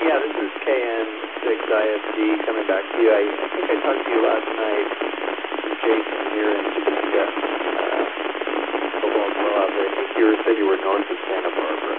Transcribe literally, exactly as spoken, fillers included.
Yeah, this is K N six I S G coming back to you. I, I think I talked to you last night.